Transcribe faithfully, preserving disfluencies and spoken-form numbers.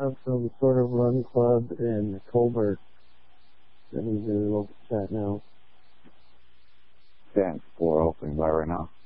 have some sort of run club in Colbert that he's in a local chat now. Stand for open by right now.